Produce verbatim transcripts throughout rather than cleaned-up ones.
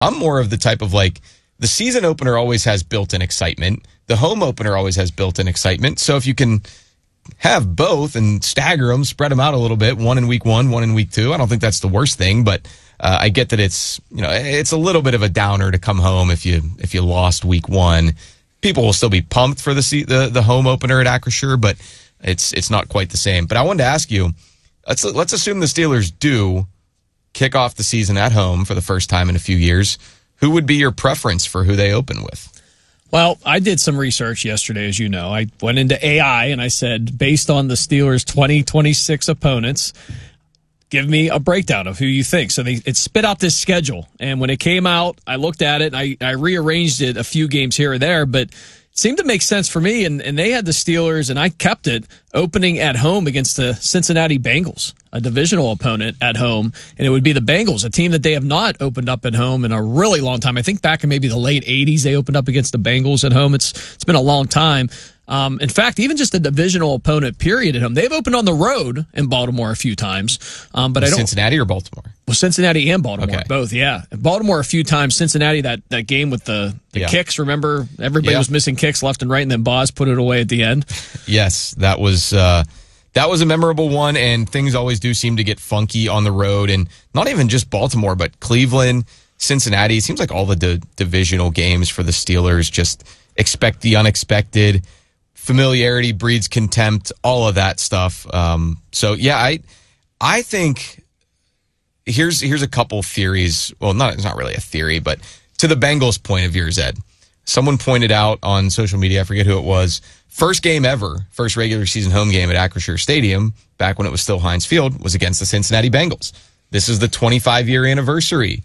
I'm more of the type of like, the season opener always has built-in excitement. The home opener always has built-in excitement. So if you can have both and stagger them, spread them out a little bit, one in week one, one in week two, I don't think that's the worst thing. But uh, I get that it's, you know, it's a little bit of a downer to come home if you if you lost week one. People will still be pumped for the the, the home opener at Acrisure, but it's it's not quite the same. But I wanted to ask you, let's let's assume the Steelers do kick off the season at home for the first time in a few years. Who would be your preference for who they open with? Well, I did some research yesterday, as you know. I went into A I and I said, based on the Steelers' twenty twenty-six opponents, give me a breakdown of who you think. So they, it spit out this schedule. And when it came out, I looked at it and I, I rearranged it a few games here or there, but it seemed to make sense for me. And, and they had the Steelers, and I kept it, opening at home against the Cincinnati Bengals, a divisional opponent at home. And it would be the Bengals, a team that they have not opened up at home in a really long time. I think back in maybe the late eighties, they opened up against the Bengals at home. It's It's been a long time. Um, in fact, even just a divisional opponent period at home. They've opened on the road in Baltimore a few times. Um, but I don't, Cincinnati or Baltimore? Well, Cincinnati and Baltimore, okay. both, yeah. Baltimore a few times. Cincinnati, that, that game with the, the yeah. kicks, remember? Everybody yeah. was missing kicks left and right, and then Boz put it away at the end. Yes, that was uh, that was a memorable one, and things always do seem to get funky on the road. And not even just Baltimore, but Cleveland, Cincinnati. It seems like all the di- divisional games for the Steelers just expect the unexpected. Familiarity breeds contempt, all of that stuff. Um, so, yeah, I I think here's here's a couple theories. Well, not it's not really a theory, but to the Bengals' point of view, Ed. Someone pointed out on social media, I forget who it was, first game ever, first regular season home game at Acrisure Stadium, back when it was still Heinz Field, was against the Cincinnati Bengals. This is the twenty-five-year anniversary.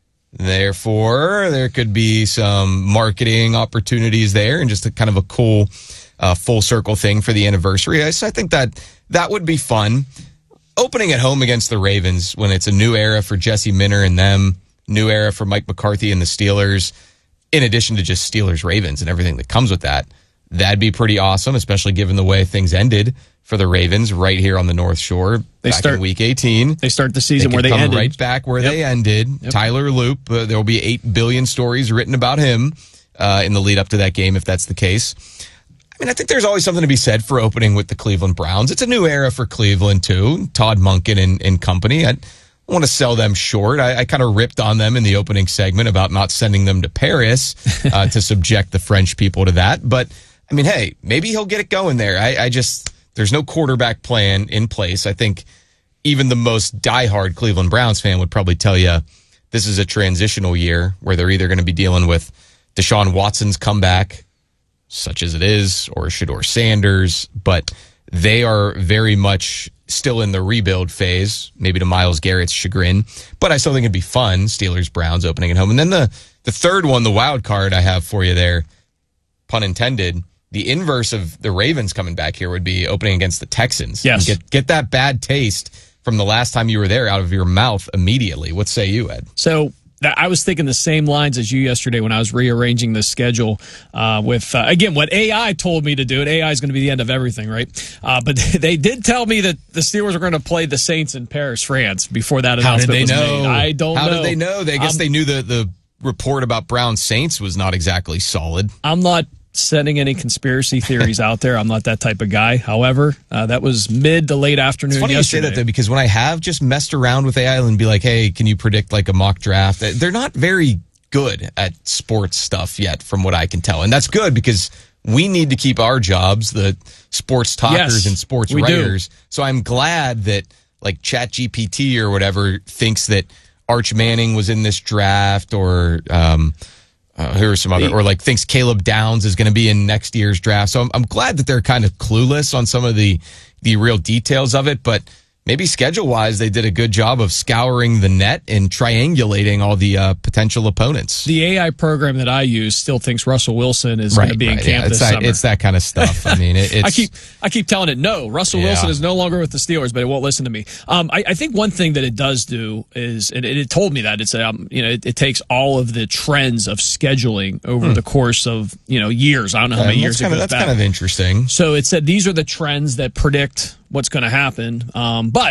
Therefore, there could be some marketing opportunities there and just a kind of a cool uh, full circle thing for the anniversary. So I think that that would be fun. Opening at home against the Ravens when it's a new era for Jesse Minter and them, new era for Mike McCarthy and the Steelers, in addition to just Steelers-Ravens and everything that comes with that, that'd be pretty awesome, especially given the way things ended for the Ravens right here on the North Shore they back start, in Week eighteen. They start the season they where they come ended. right back where yep. they ended. Yep. Tyler Loop, uh, there will be eight billion stories written about him uh, in the lead up to that game, if that's the case. I mean, I think there's always something to be said for opening with the Cleveland Browns. It's a new era for Cleveland, too. Todd Monken and, and company. I want to sell them short. I, I kind of ripped on them in the opening segment about not sending them to Paris uh, to subject the French people to that. But, I mean, hey, maybe he'll get it going there. I, I just, there's no quarterback plan in place. I think even the most diehard Cleveland Browns fan would probably tell you this is a transitional year where they're either going to be dealing with Deshaun Watson's comeback, such as it is, or Shedeur Sanders, but they are very much still in the rebuild phase, maybe to Myles Garrett's chagrin. But I still think it'd be fun, Steelers-Browns opening at home. And then the, the third one, the wild card I have for you there, pun intended, the inverse of the Ravens coming back here would be opening against the Texans. Yes. Get, get that bad taste from the last time you were there out of your mouth immediately. What say you, Ed? So I was thinking the same lines as you yesterday when I was rearranging the schedule uh, with, uh, again, what A I told me to do. And A I is going to be the end of everything, right? Uh, but they did tell me that the Steelers are going to play the Saints in Paris, France before that announcement was made. I don't How know. How did they know? They, I guess um, they knew the, the report about Brown Saints was not exactly solid. I'm not sending any conspiracy theories out there. I'm not that type of guy. However, uh, that was mid to late afternoon It's funny yesterday. you say that, though, because when I have just messed around with A I and be like, hey, can you predict like a mock draft? They're not very good at sports stuff yet, from what I can tell. And that's good because we need to keep our jobs, the sports talkers yes, and sports writers. Do. So I'm glad that like ChatGPT or whatever thinks that Arch Manning was in this draft, or um, uh, here are some other, or like thinks Caleb Downs is going to be in next year's draft. So I'm, I'm glad that they're kind of clueless on some of the the real details of it, but maybe schedule-wise, they did a good job of scouring the net and triangulating all the uh, potential opponents. The A I program that I use still thinks Russell Wilson is right, going to be right, in camp yeah, this that, summer. It's that kind of stuff. I mean, it, it's... I keep I keep telling it, no, Russell yeah. Wilson is no longer with the Steelers, but it won't listen to me. Um, I, I think one thing that it does do is, and it, it told me that, it's um, you know, it, it takes all of the trends of scheduling over hmm. the course of, you know, years. I don't know how yeah, many years kind it of, goes That's back. kind of interesting. So it said these are the trends that predict what's going to happen. Um, but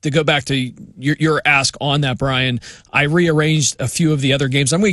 to go back to your, your ask on that, Brian, I rearranged a few of the other games. I'm going to